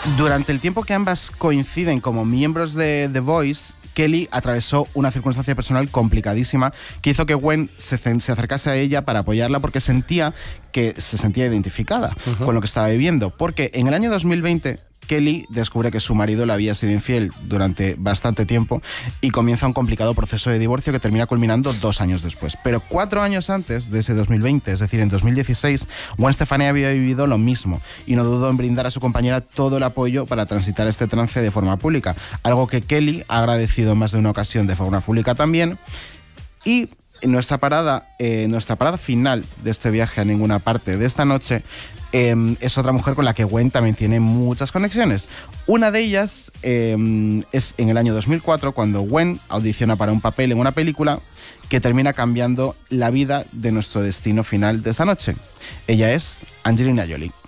Durante el tiempo que ambas coinciden como miembros de The Voice, Kelly atravesó una circunstancia personal complicadísima que hizo que Gwen se acercase a ella para apoyarla porque se sentía identificada con lo que estaba viviendo. Porque en el año 2020... Kelly descubre que su marido le había sido infiel durante bastante tiempo y comienza un complicado proceso de divorcio que termina culminando 2 años después. Pero 4 años antes de ese 2020, es decir, en 2016, Gwen Stefani había vivido lo mismo y no dudó en brindar a su compañera todo el apoyo para transitar este trance de forma pública, algo que Kelly ha agradecido en más de una ocasión de forma pública también. Y nuestra parada final de este viaje a ninguna parte de esta noche es otra mujer con la que Gwen también tiene muchas conexiones. Una de ellas es en el año 2004, cuando Gwen audiciona para un papel en una película que termina cambiando la vida de nuestro destino final de esta noche. Ella es Angelina Jolie.